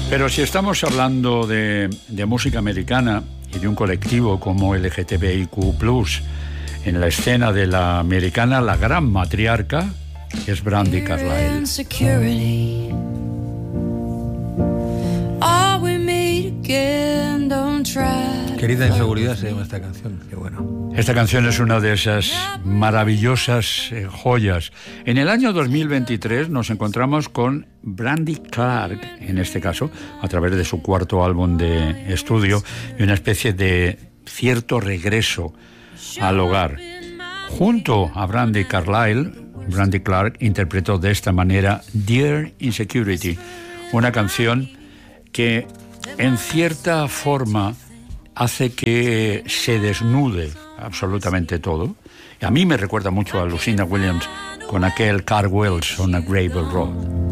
Pero si estamos hablando de música americana y de un colectivo como LGTBIQ+, en la escena de la americana, la gran matriarca es Brandi Carlile. Querida inseguridad se llama esta canción, qué bueno. Esta canción es una de esas maravillosas joyas. En el año 2023 nos encontramos con Brandi Clark, en este caso, a través de su cuarto álbum de estudio, y una especie de cierto regreso al hogar. Junto a Brandi Carlile, Brandi Clark interpretó de esta manera Dear Insecurity, una canción que en cierta forma hace que se desnude absolutamente todo. Y a mí me recuerda mucho a Lucinda Williams con aquel Car Wells on a Gravel Road.